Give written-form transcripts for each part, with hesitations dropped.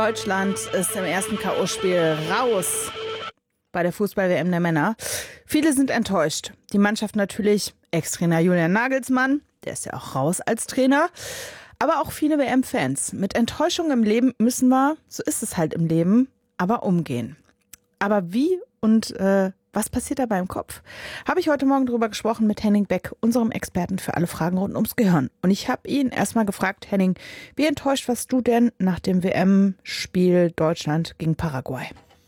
Deutschland ist im ersten K.O.-Spiel raus bei der Fußball-WM der Männer. Viele sind enttäuscht. Die Mannschaft natürlich, Ex-Trainer Julian Nagelsmann, der ist ja auch raus als Trainer. Aber auch viele WM-Fans. Mit Enttäuschung im Leben müssen wir, so ist es halt im Leben, aber umgehen. Aber wie und was passiert dabei im Kopf? Habe ich heute Morgen drüber gesprochen mit Henning Beck, unserem Experten für alle Fragen rund ums Gehirn. Und ich habe ihn erstmal gefragt, Henning, wie enttäuscht warst du denn nach dem WM-Spiel Deutschland gegen Paraguay?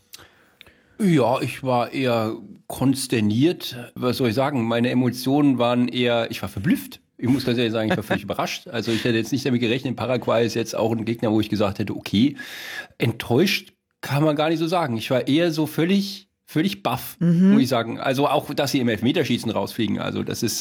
Ja, ich war eher konsterniert. Was soll ich sagen? Meine Emotionen waren eher, ich war verblüfft. Ich muss ganz ehrlich sagen, ich war völlig überrascht. Also ich hätte jetzt nicht damit gerechnet, Paraguay ist jetzt auch ein Gegner, wo ich gesagt hätte, okay, enttäuscht kann man gar nicht so sagen. Ich war eher so völlig baff, muss ich sagen. Also auch, dass sie im Elfmeterschießen rausfliegen. Also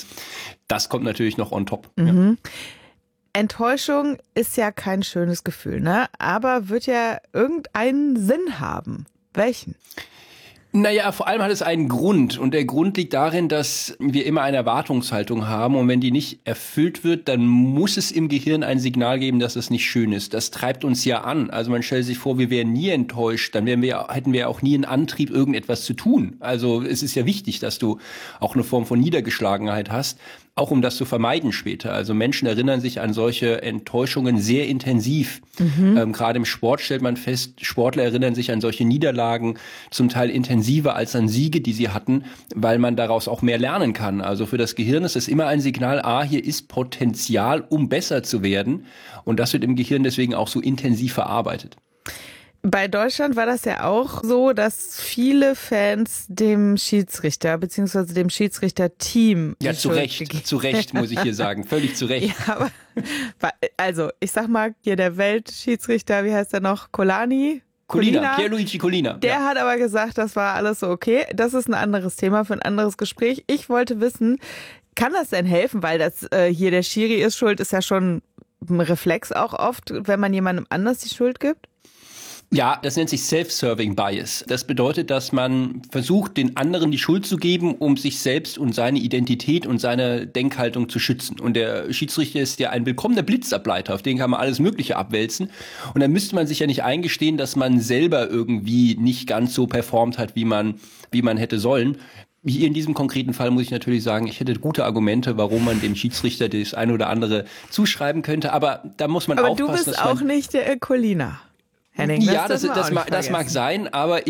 das kommt natürlich noch on top. Mhm. Ja. Enttäuschung ist ja kein schönes Gefühl, ne? Aber wird ja irgendeinen Sinn haben. Welchen? Naja, vor allem hat es einen Grund. Und der Grund liegt darin, dass wir immer eine Erwartungshaltung haben. Und wenn die nicht erfüllt wird, dann muss es im Gehirn ein Signal geben, dass es nicht schön ist. Das treibt uns ja an. Also man stellt sich vor, wir wären nie enttäuscht. Dann hätten wir auch nie einen Antrieb, irgendetwas zu tun. Also es ist ja wichtig, dass du auch eine Form von Niedergeschlagenheit hast. Auch um das zu vermeiden später. Also Menschen erinnern sich an solche Enttäuschungen sehr intensiv. Gerade im Sport stellt man fest, Sportler erinnern sich an solche Niederlagen zum Teil intensiver als an Siege, die sie hatten, weil man daraus auch mehr lernen kann. Also für das Gehirn ist es immer ein Signal, hier ist Potenzial, um besser zu werden. Und das wird im Gehirn deswegen auch so intensiv verarbeitet. Bei Deutschland war das ja auch so, dass viele Fans dem Schiedsrichter bzw. dem Schiedsrichterteam zu Recht, muss ich hier sagen. Völlig zu Recht. Ja, aber, also, ich sag mal, hier der Weltschiedsrichter, wie heißt der noch? Colina, Pierluigi Collina. Der hat aber gesagt, das war alles so okay. Das ist ein anderes Thema für ein anderes Gespräch. Ich wollte wissen, kann das denn helfen? Weil das hier der Schiri ist schuld, ist ja schon ein Reflex auch oft, wenn man jemandem anders die Schuld gibt. Ja, das nennt sich Self-Serving Bias. Das bedeutet, dass man versucht, den anderen die Schuld zu geben, um sich selbst und seine Identität und seine Denkhaltung zu schützen. Und der Schiedsrichter ist ja ein willkommener Blitzableiter, auf den kann man alles Mögliche abwälzen. Und dann müsste man sich ja nicht eingestehen, dass man selber irgendwie nicht ganz so performt hat, wie man hätte sollen. Hier in diesem konkreten Fall muss ich natürlich sagen, ich hätte gute Argumente, warum man dem Schiedsrichter das eine oder andere zuschreiben könnte. Aber da muss man aufpassen. Aber du bist auch nicht der Colina. Henning, ja, das mag sein, aber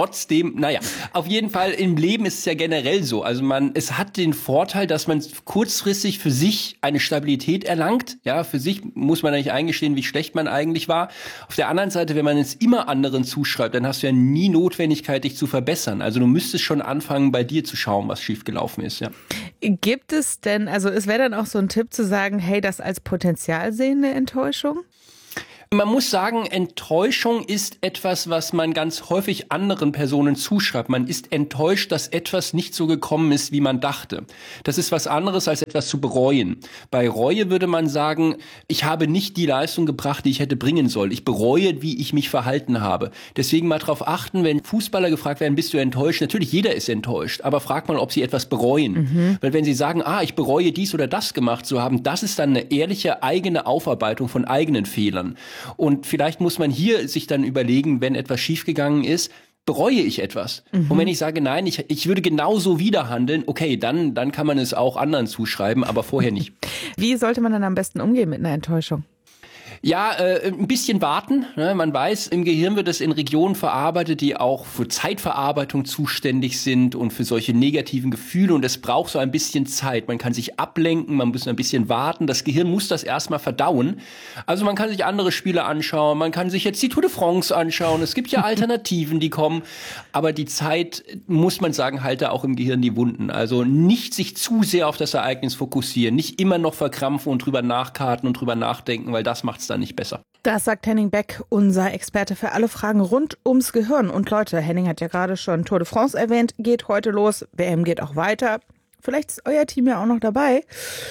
auf jeden Fall im Leben ist es ja generell so. Also es hat den Vorteil, dass man kurzfristig für sich eine Stabilität erlangt. Ja, für sich muss man ja nicht eingestehen, wie schlecht man eigentlich war. Auf der anderen Seite, wenn man es immer anderen zuschreibt, dann hast du ja nie Notwendigkeit, dich zu verbessern. Also du müsstest schon anfangen, bei dir zu schauen, was schiefgelaufen ist, ja. Gibt es denn, also es wäre dann auch so ein Tipp zu sagen, hey, das als Potenzial sehen, eine Enttäuschung? Man muss sagen, Enttäuschung ist etwas, was man ganz häufig anderen Personen zuschreibt. Man ist enttäuscht, dass etwas nicht so gekommen ist, wie man dachte. Das ist was anderes, als etwas zu bereuen. Bei Reue würde man sagen, ich habe nicht die Leistung gebracht, die ich hätte bringen sollen. Ich bereue, wie ich mich verhalten habe. Deswegen mal darauf achten, wenn Fußballer gefragt werden, bist du enttäuscht? Natürlich, jeder ist enttäuscht. Aber frag mal, ob sie etwas bereuen. Weil wenn sie sagen, ich bereue dies oder das gemacht zu haben, das ist dann eine ehrliche eigene Aufarbeitung von eigenen Fehlern. Und vielleicht muss man hier sich dann überlegen, wenn etwas schiefgegangen ist, bereue ich etwas? Und wenn ich sage, nein, ich würde genauso wieder handeln, okay, dann kann man es auch anderen zuschreiben, aber vorher nicht. Wie sollte man dann am besten umgehen mit einer Enttäuschung? Ja, ein bisschen warten. Ne? Man weiß, im Gehirn wird es in Regionen verarbeitet, die auch für Zeitverarbeitung zuständig sind und für solche negativen Gefühle. Und es braucht so ein bisschen Zeit. Man kann sich ablenken, man muss ein bisschen warten. Das Gehirn muss das erstmal verdauen. Also man kann sich andere Spiele anschauen, man kann sich jetzt die Tour de France anschauen. Es gibt ja Alternativen, die kommen. Aber die Zeit, muss man sagen, halte auch im Gehirn die Wunden. Also nicht sich zu sehr auf das Ereignis fokussieren, nicht immer noch verkrampfen und drüber nachkarten und drüber nachdenken, weil das macht's dann nicht besser. Das sagt Henning Beck, unser Experte für alle Fragen rund ums Gehirn. Und Leute, Henning hat ja gerade schon Tour de France erwähnt, geht heute los, WM geht auch weiter. Vielleicht ist euer Team ja auch noch dabei.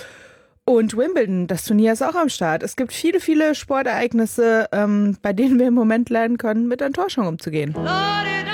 Und Wimbledon, das Turnier ist auch am Start. Es gibt viele, viele Sportereignisse, bei denen wir im Moment lernen können, mit Enttäuschung umzugehen.